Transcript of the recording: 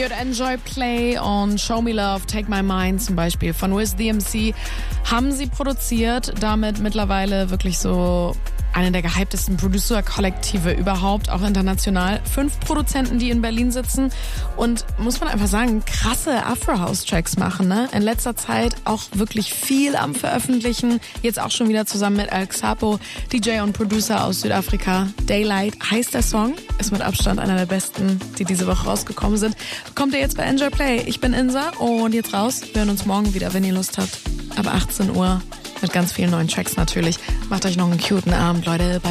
Radio Enjoy Play und Show Me Love, Take My Mind zum Beispiel von Wiz DMC haben sie produziert. Damit mittlerweile wirklich so eine der gehyptesten Producer-Kollektive überhaupt, auch international. 5 Produzenten, die in Berlin sitzen und, muss man einfach sagen, krasse Afro-House-Tracks machen, ne? In letzter Zeit auch wirklich viel am Veröffentlichen. Jetzt auch schon wieder zusammen mit El Xapo, DJ und Producer aus Südafrika. Daylight heißt der Song, ist mit Abstand einer der besten, die diese Woche rausgekommen sind. Kommt ihr jetzt bei Enjoy Play. Ich bin Insa und jetzt raus. Wir hören uns morgen wieder, wenn ihr Lust habt. Ab 18 Uhr. Mit ganz vielen neuen Tracks natürlich. Macht euch noch einen cuten Abend, Leute. Bye.